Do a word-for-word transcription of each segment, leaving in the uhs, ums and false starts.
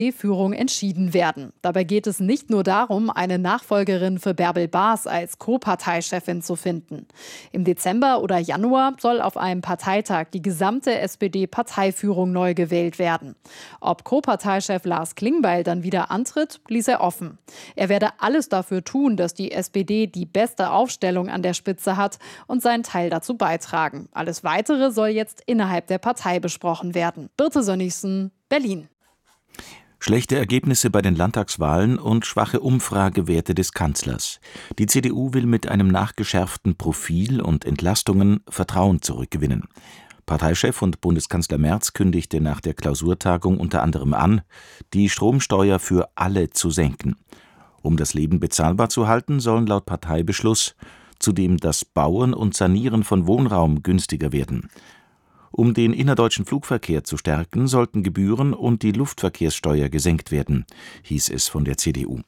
Führung entschieden werden. Dabei geht es nicht nur darum, eine Nachfolgerin für Bärbel Baas als Co-Parteichefin zu finden. Im Dezember oder Januar soll auf einem Parteitag die gesamte S P D-Parteiführung neu gewählt werden. Ob Co-Parteichef Lars Klingbeil dann wieder antritt, ließ er offen. Er werde alles dafür tun, dass die S P D die beste Aufstellung an der Spitze hat und seinen Teil dazu beitragen. Alles Weitere soll jetzt innerhalb der Partei besprochen werden. Birte Sönnigsen, Berlin. Schlechte Ergebnisse bei den Landtagswahlen und schwache Umfragewerte des Kanzlers. Die C D U will mit einem nachgeschärften Profil und Entlastungen Vertrauen zurückgewinnen. Parteichef und Bundeskanzler Merz kündigte nach der Klausurtagung unter anderem an, die Stromsteuer für alle zu senken. Um das Leben bezahlbar zu halten, sollen laut Parteibeschluss zudem das Bauen und Sanieren von Wohnraum günstiger werden. Um den innerdeutschen Flugverkehr zu stärken, sollten Gebühren und die Luftverkehrssteuer gesenkt werden, hieß es von der C D U.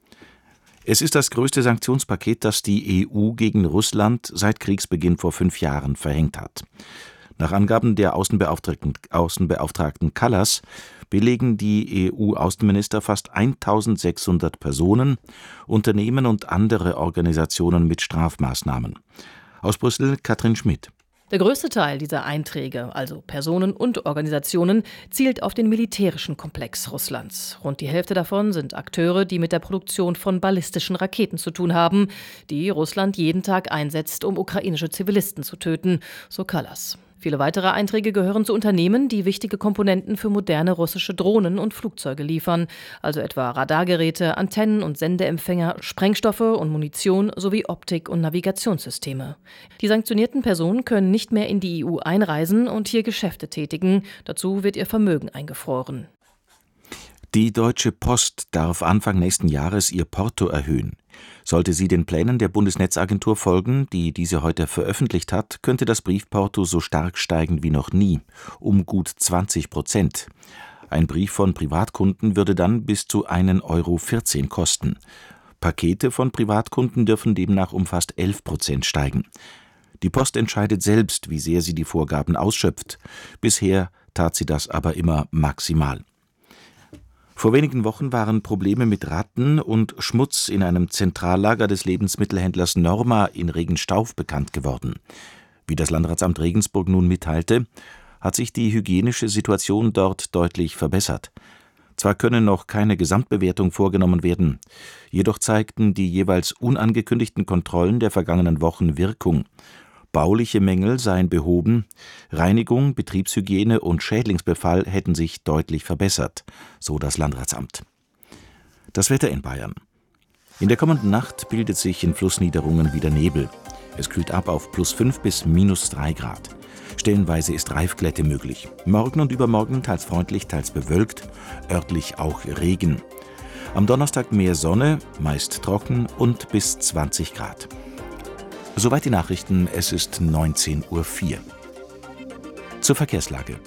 Es ist das größte Sanktionspaket, das die E U gegen Russland seit Kriegsbeginn vor fünf Jahren verhängt hat. Nach Angaben der Außenbeauftragten, Außenbeauftragten Kallas belegen die E U-Außenminister fast eintausendsechshundert Personen, Unternehmen und andere Organisationen mit Strafmaßnahmen. Aus Brüssel Katrin Schmidt. Der größte Teil dieser Einträge, also Personen und Organisationen, zielt auf den militärischen Komplex Russlands. Rund die Hälfte davon sind Akteure, die mit der Produktion von ballistischen Raketen zu tun haben, die Russland jeden Tag einsetzt, um ukrainische Zivilisten zu töten, so Kallas. Viele weitere Einträge gehören zu Unternehmen, die wichtige Komponenten für moderne russische Drohnen und Flugzeuge liefern, also etwa Radargeräte, Antennen und Sendeempfänger, Sprengstoffe und Munition sowie Optik- und Navigationssysteme. Die sanktionierten Personen können nicht mehr in die E U einreisen und hier Geschäfte tätigen. Dazu wird ihr Vermögen eingefroren. Die Deutsche Post darf Anfang nächsten Jahres ihr Porto erhöhen. Sollte sie den Plänen der Bundesnetzagentur folgen, die diese heute veröffentlicht hat, könnte das Briefporto so stark steigen wie noch nie, um gut zwanzig Prozent. Ein Brief von Privatkunden würde dann bis zu ein Euro vierzehn kosten. Pakete von Privatkunden dürfen demnach um fast elf Prozent steigen. Die Post entscheidet selbst, wie sehr sie die Vorgaben ausschöpft. Bisher tat sie das aber immer maximal. Vor wenigen Wochen waren Probleme mit Ratten und Schmutz in einem Zentrallager des Lebensmittelhändlers Norma in Regenstauf bekannt geworden. Wie das Landratsamt Regensburg nun mitteilte, hat sich die hygienische Situation dort deutlich verbessert. Zwar können noch keine Gesamtbewertung vorgenommen werden, jedoch zeigten die jeweils unangekündigten Kontrollen der vergangenen Wochen Wirkung. Bauliche Mängel seien behoben, Reinigung, Betriebshygiene und Schädlingsbefall hätten sich deutlich verbessert, so das Landratsamt. Das Wetter in Bayern. In der kommenden Nacht bildet sich in Flussniederungen wieder Nebel. Es kühlt ab auf plus fünf bis minus drei Grad. Stellenweise ist Reifglätte möglich. Morgen und übermorgen teils freundlich, teils bewölkt, örtlich auch Regen. Am Donnerstag mehr Sonne, meist trocken und bis zwanzig Grad. Soweit die Nachrichten, es ist neunzehn Uhr vier. Zur Verkehrslage.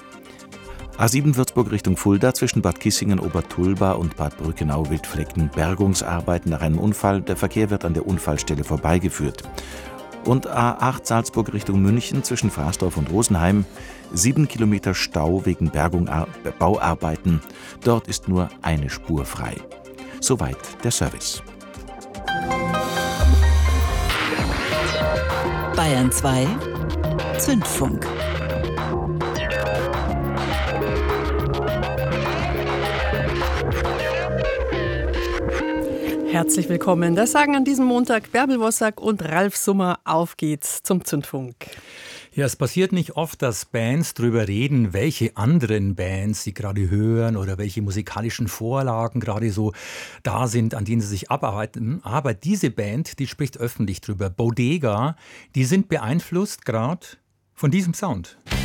A sieben Würzburg Richtung Fulda zwischen Bad Kissingen, Obertulba und Bad Brückenau-Wildflecken. Bergungsarbeiten nach einem Unfall. Der Verkehr wird an der Unfallstelle vorbeigeführt. Und A acht Salzburg Richtung München zwischen Fraßdorf und Rosenheim. Sieben Kilometer Stau wegen Bergung, Bauarbeiten. Dort ist nur eine Spur frei. Soweit der Service. Bayern zwei Zündfunk. Herzlich willkommen. Das sagen an diesem Montag Bärbel Wossack und Ralf Summer. Auf geht's zum Zündfunk. Ja, es passiert nicht oft, dass Bands darüber reden, welche anderen Bands sie gerade hören oder welche musikalischen Vorlagen gerade so da sind, an denen sie sich abarbeiten. Aber diese Band, die spricht öffentlich drüber. Bodega, die sind beeinflusst gerade von diesem Sound.